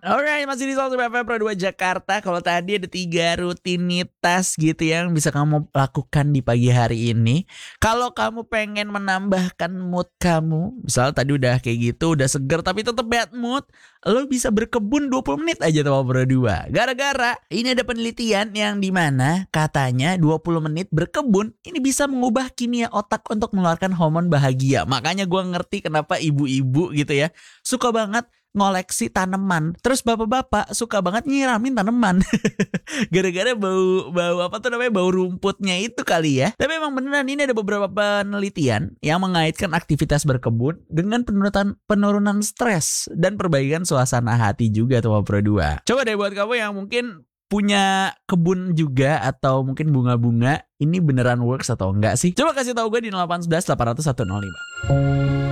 Alright, masih di Soul FM Pro 2 Jakarta. Kalau tadi ada 3 rutinitas gitu yang bisa kamu lakukan di pagi hari ini. Kalau kamu pengen menambahkan mood kamu, misal tadi udah kayak gitu, udah seger tapi tetap bad mood, lo bisa berkebun 20 menit aja sama Pro 2. Gara-gara ini ada penelitian yang dimana katanya 20 menit berkebun ini bisa mengubah kimia otak untuk mengeluarkan hormon bahagia. Makanya gue ngerti kenapa ibu-ibu gitu ya suka banget ngoleksi tanaman. Terus bapak-bapak suka banget nyiramin tanaman. Gara-gara bau apa tuh namanya, bau rumputnya itu kali ya. Tapi emang beneran ini ada beberapa penelitian yang mengaitkan aktivitas berkebun dengan penurunan stres dan perbaikan suasana hati juga tuh Pro 2. Coba deh buat kamu yang mungkin punya kebun juga atau mungkin bunga-bunga, ini beneran works atau enggak sih? Coba kasih tahu gue di 811 800 105.